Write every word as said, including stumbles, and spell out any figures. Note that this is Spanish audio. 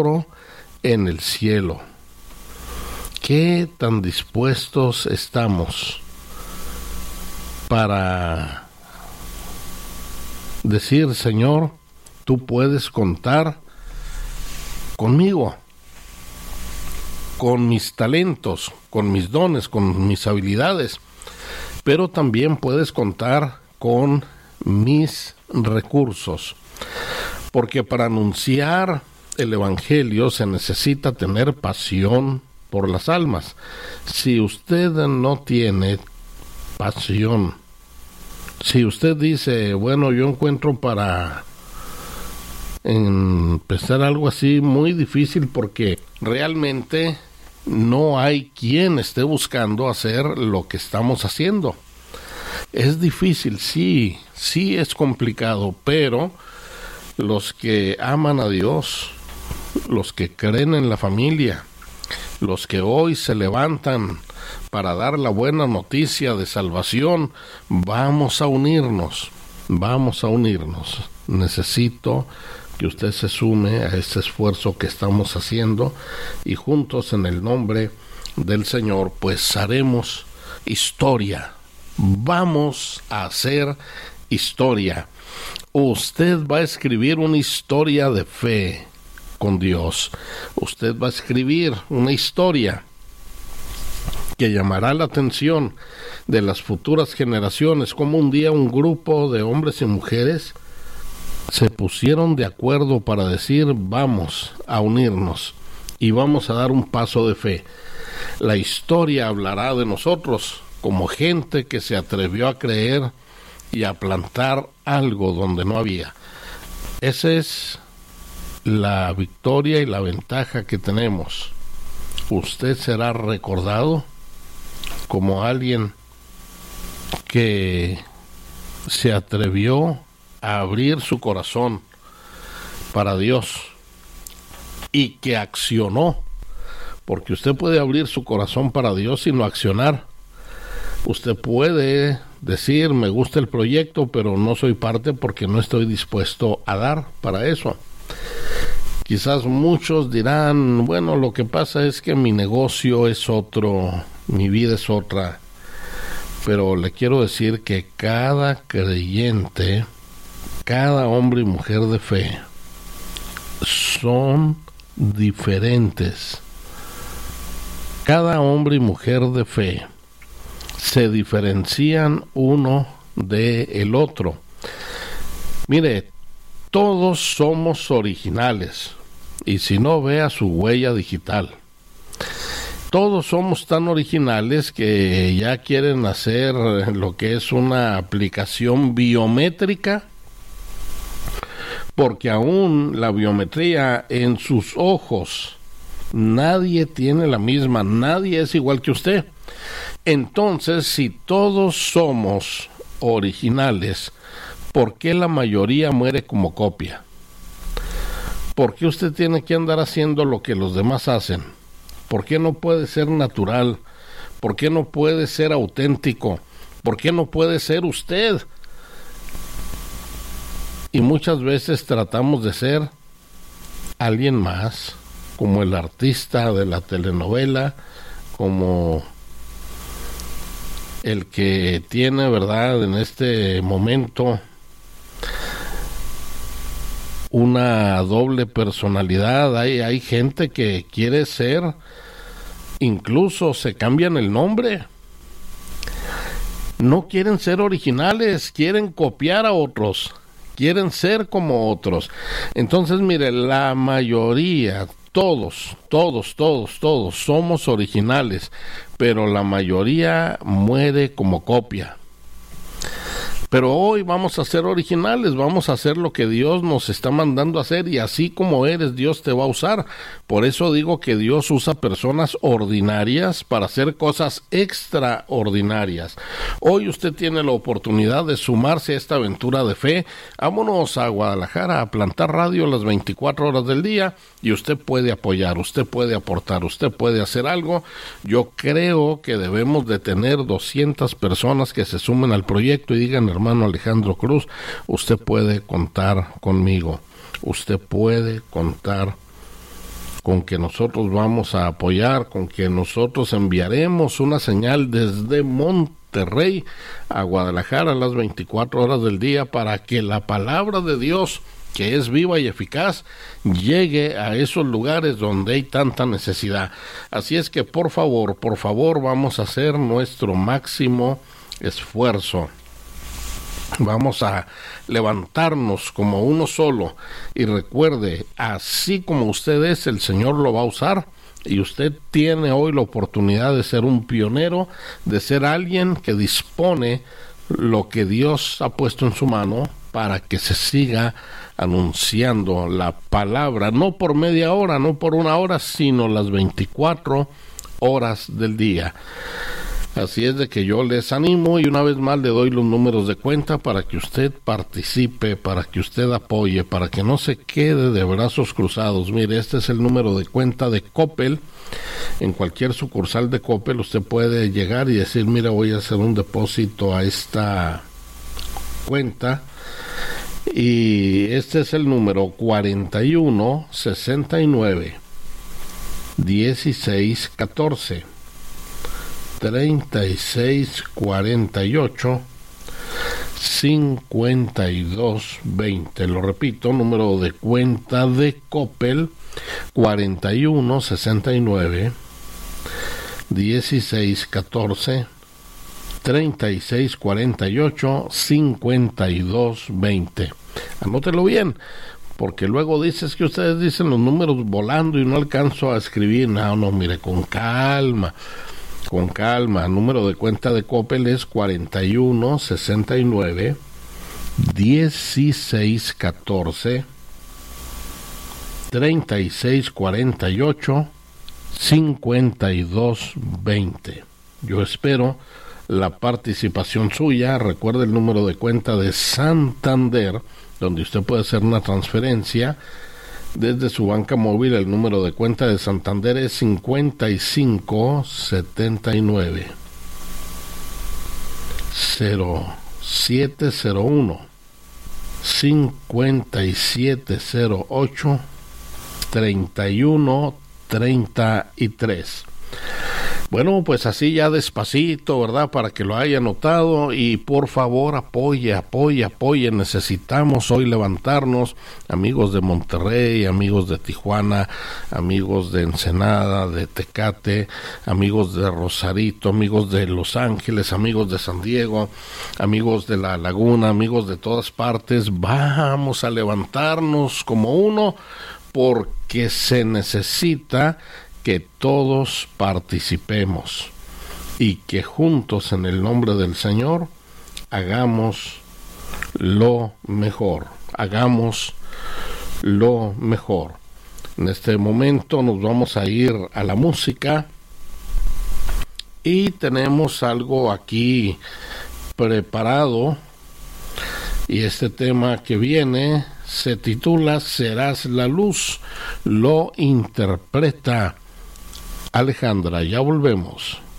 tesoro en el cielo. ¿Qué tan dispuestos estamos para decir, Señor, tú puedes contar conmigo, con mis talentos, con mis dones, con mis habilidades, pero también puedes contar con mis recursos? Porque para anunciar el Evangelio se necesita tener pasión por las almas. Si usted no tiene pasión, si usted dice, bueno, yo encuentro para empezar algo así muy difícil, porque realmente no hay quien esté buscando hacer lo que estamos haciendo. Es difícil, sí, sí es complicado, pero los que aman a Dios, los que creen en la familia, los que hoy se levantan para dar la buena noticia de salvación, vamos a unirnos, vamos a unirnos. Necesito que usted se sume a este esfuerzo que estamos haciendo y juntos en el nombre del Señor pues haremos historia. Vamos a hacer historia. Usted va a escribir una historia de fe con Dios. Usted va a escribir una historia que llamará la atención de las futuras generaciones, como un día un grupo de hombres y mujeres se pusieron de acuerdo para decir, vamos a unirnos y vamos a dar un paso de fe. La historia hablará de nosotros como gente que se atrevió a creer y a plantar algo donde no había. Esa es la victoria y la ventaja que tenemos. Usted será recordado como alguien que se atrevió a abrir su corazón para Dios y que accionó, porque usted puede abrir su corazón para Dios y no accionar. Usted puede decir, me gusta el proyecto, pero no soy parte porque no estoy dispuesto a dar para eso. Quizás muchos dirán, bueno, lo que pasa es que mi negocio es otro, mi vida es otra, pero le quiero decir que cada creyente, cada hombre y mujer de fe, son diferentes. Cada hombre y mujer de fe se diferencian uno del otro. Mire, todos somos originales, y si no, vea su huella digital. Todos somos tan originales que ya quieren hacer lo que es una aplicación biométrica, porque aún la biometría en sus ojos, nadie tiene la misma, nadie es igual que usted. Entonces, si todos somos originales, ¿por qué la mayoría muere como copia? ¿Por qué usted tiene que andar haciendo lo que los demás hacen? ¿Por qué no puede ser natural? ¿Por qué no puede ser auténtico? ¿Por qué no puede ser usted? Y muchas veces tratamos de ser alguien más, como el artista de la telenovela, como el que tiene, ¿verdad?, en este momento una doble personalidad. Hay, hay gente que quiere ser, incluso se cambian el nombre. No quieren ser originales, quieren copiar a otros, quieren ser como otros. Entonces, mire, la mayoría, todos, todos, todos, todos somos originales, pero la mayoría muere como copia. Pero hoy vamos a ser originales, vamos a hacer lo que Dios nos está mandando a hacer, y así como eres, Dios te va a usar. Por eso digo que Dios usa personas ordinarias para hacer cosas extraordinarias. Hoy usted tiene la oportunidad de sumarse a esta aventura de fe. Vámonos a Guadalajara a plantar radio las veinticuatro horas del día, y usted puede apoyar, usted puede aportar, usted puede hacer algo. Yo creo que debemos de tener doscientas personas que se sumen al proyecto y digan, hermano Alejandro Cruz, usted puede contar conmigo, usted puede contar con que nosotros vamos a apoyar, con que nosotros enviaremos una señal desde Monterrey a Guadalajara las veinticuatro horas del día para que la palabra de Dios, que es viva y eficaz, llegue a esos lugares donde hay tanta necesidad. Así es que por favor, por favor, vamos a hacer nuestro máximo esfuerzo. Vamos a levantarnos como uno solo, y recuerde, así como usted es, el Señor lo va a usar, y usted tiene hoy la oportunidad de ser un pionero, de ser alguien que dispone lo que Dios ha puesto en su mano para que se siga anunciando la palabra, no por media hora, no por una hora, sino las veinticuatro horas del día. Así es de que yo les animo, y una vez más le doy los números de cuenta para que usted participe, para que usted apoye, para que no se quede de brazos cruzados. Mire, este es el número de cuenta de Coppel. En cualquier sucursal de Coppel usted puede llegar y decir, mira, voy a hacer un depósito a esta cuenta, y este es el número cuarenta y uno sesenta y nueve dieciséis catorce treinta y seis cuarenta y ocho cincuenta y dos veinte. Lo repito, número de cuenta de Coppel cuarenta y uno sesenta y nueve dieciséis catorce treinta y seis cuarenta y ocho cincuenta y dos veinte. Anótelo bien, porque luego dices que ustedes dicen los números volando y no alcanzo a escribir. No, no, mire, con calma. Con calma, el número de cuenta de Coppel es cuarenta y uno sesenta y nueve dieciséis catorce treinta y seis cuarenta y ocho cincuenta y dos veinte. Yo espero la participación suya. Recuerde el número de cuenta de Santander, donde usted puede hacer una transferencia desde su banca móvil. El número de cuenta de Santander es cincuenta y cinco setenta y nueve cero siete cero uno cincuenta y siete cero ocho treinta y uno treinta y tres. Bueno, pues así ya despacito, ¿verdad? Para que lo haya notado, y por favor apoye, apoye, apoye. Necesitamos hoy levantarnos, amigos de Monterrey, amigos de Tijuana, amigos de Ensenada, de Tecate, amigos de Rosarito, amigos de Los Ángeles, amigos de San Diego, amigos de La Laguna, amigos de todas partes. Vamos a levantarnos como uno, porque se necesita que todos participemos y que juntos, en el nombre del Señor, hagamos lo mejor, hagamos lo mejor. En este momento nos vamos a ir a la música, y tenemos algo aquí preparado, y este tema que viene se titula Serás la luz. Lo interpreta Alejandra. Ya volvemos.